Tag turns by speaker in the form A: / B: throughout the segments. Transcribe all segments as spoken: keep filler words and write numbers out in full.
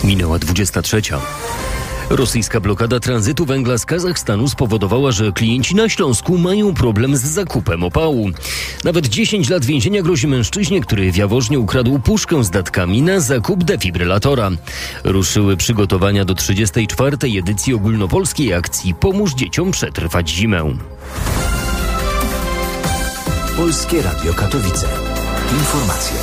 A: Minęła dwudziesta trzecia. Rosyjska blokada tranzytu węgla z Kazachstanu spowodowała, że klienci na Śląsku mają problem z zakupem opału. Nawet dziesięć lat więzienia grozi mężczyźnie, który w Jaworznie ukradł puszkę z datkami na zakup defibrylatora. Ruszyły przygotowania do trzydziestej czwartej edycji ogólnopolskiej akcji Pomóż dzieciom przetrwać zimę.
B: Polskie Radio Katowice. Informacje.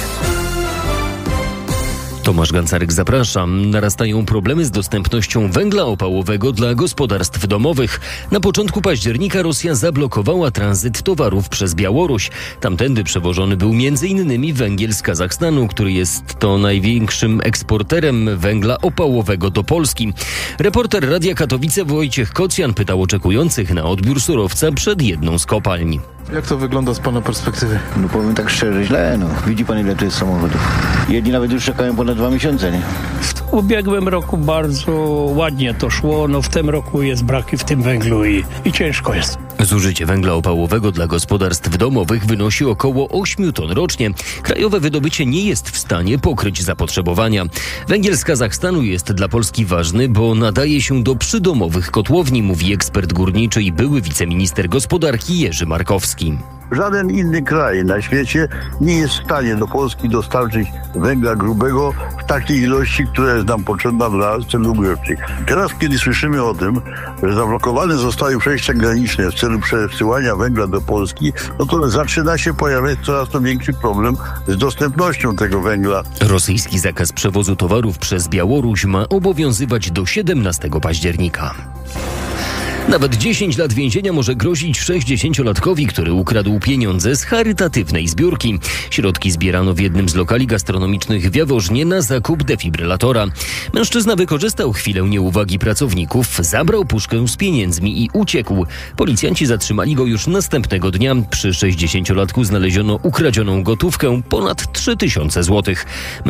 A: Tomasz Gancarek, zapraszam. Narastają problemy z dostępnością węgla opałowego dla gospodarstw domowych. Na początku października Rosja zablokowała tranzyt towarów przez Białoruś. Tamtędy przewożony był między innymi węgiel z Kazachstanu, który jest to największym eksporterem węgla opałowego do Polski. Reporter Radia Katowice Wojciech Kocjan pytał oczekujących na odbiór surowca przed jedną z kopalń.
C: Jak to wygląda z pana perspektywy?
D: No powiem tak szczerze, źle, no. Widzi pan, ile to jest samochodów. Jedni nawet już czekają ponad dwa miesiące, nie?
E: W ubiegłym roku bardzo ładnie to szło, no w tym roku jest braki w tym węglu i, i ciężko jest.
A: Zużycie węgla opałowego dla gospodarstw domowych wynosi około ośmiu ton rocznie. Krajowe wydobycie nie jest w stanie pokryć zapotrzebowania. Węgiel z Kazachstanu jest dla Polski ważny, bo nadaje się do przydomowych kotłowni, mówi ekspert górniczy i były wiceminister gospodarki Jerzy Markowski.
F: Żaden inny kraj na świecie nie jest w stanie do Polski dostarczyć węgla grubego w takiej ilości, która jest nam potrzebna dla celów górniczych. Teraz, kiedy słyszymy o tym, że zablokowane zostały przejścia graniczne w celu przesyłania węgla do Polski, no to zaczyna się pojawiać coraz to większy problem z dostępnością tego węgla.
A: Rosyjski zakaz przewozu towarów przez Białoruś ma obowiązywać do siedemnastego października. Nawet dziesięć lat więzienia może grozić sześćdziesięciolatkowi, który ukradł pieniądze z charytatywnej zbiórki. Środki zbierano w jednym z lokali gastronomicznych w Jaworznie na zakup defibrylatora. Mężczyzna wykorzystał chwilę nieuwagi pracowników, zabrał puszkę z pieniędzmi i uciekł. Policjanci zatrzymali go już następnego dnia. Przy sześćdziesięciolatku znaleziono ukradzioną gotówkę ponad trzy tysiące złotych.